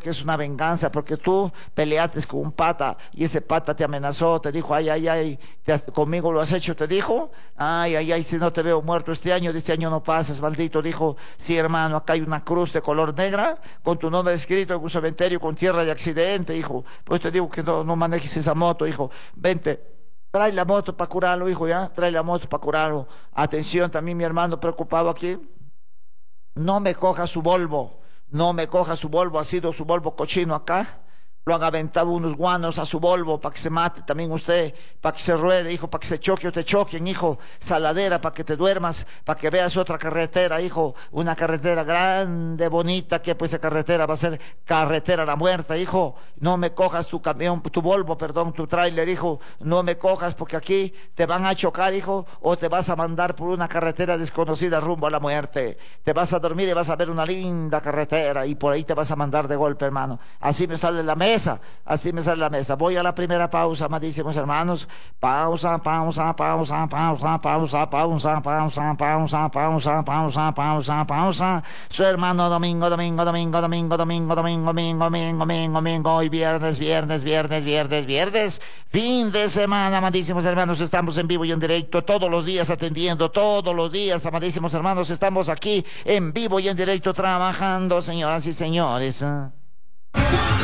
que es una venganza, porque tú peleaste con un pata y ese pata te amenazó, te dijo, ay, ay, ay, conmigo lo has hecho, te dijo, ay, ay, ay, si no te veo muerto de este año no pasas, maldito. Dijo, sí, hermano, acá hay una cruz de color negra con tu nombre escrito en un cementerio con tierra de accidente, hijo. Pues te digo que no manejes esa moto, hijo. Vente. Trae la moto para curarlo, hijo, ya. Trae la moto para curarlo. Atención, también mi hermano preocupado aquí. No me coja su Volvo. No me coja su Volvo. Ha sido su Volvo cochino acá. Lo han aventado unos guanos a su Volvo para que se mate también usted, para que se ruede, hijo, para que se choque o te choquen, hijo. Saladera, para que te duermas, para que veas otra carretera, hijo. Una carretera grande, bonita, que pues esa carretera va a ser carretera la muerta, hijo. No me cojas tu camión, tu Volvo, perdón, tu tráiler, hijo. No me cojas porque aquí te van a chocar, hijo, o te vas a mandar por una carretera desconocida rumbo a la muerte. Te vas a dormir y vas a ver una linda carretera y por ahí te vas a mandar de golpe, hermano. Así me sale la mesa. Así me sale la mesa. Voy a la primera pausa, amadísimos hermanos. Pausa, pausa, pausa, pausa, pausa, pausa, pausa, pausa, pausa, pausa, pausa, pausa. Su hermano domingo, domingo, domingo, domingo, domingo, domingo, domingo, domingo, domingo, domingo. Hoy viernes, viernes, viernes, viernes, viernes. Fin de semana, amadísimos hermanos. Estamos en vivo y en directo todos los días atendiendo, todos los días, amadísimos hermanos. Estamos aquí en vivo y en directo trabajando, señoras y señores.